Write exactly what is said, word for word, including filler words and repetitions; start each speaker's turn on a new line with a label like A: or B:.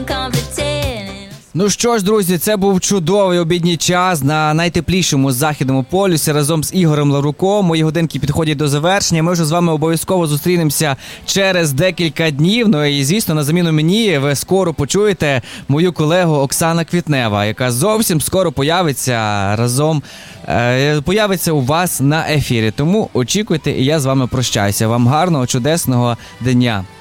A: Ну що ж, друзі, це був чудовий обідній час на найтеплішому західному полюсі разом з Ігорем Ларуком. Мої годинки підходять до завершення. Ми вже з вами обов'язково зустрінемося через декілька днів. Ну і, звісно, на заміну мені ви скоро почуєте мою колегу Оксана Квітнева, яка зовсім скоро появиться разом, е, появиться у вас на ефірі. Тому очікуйте, і я з вами прощаюся. Вам гарного, чудесного дня.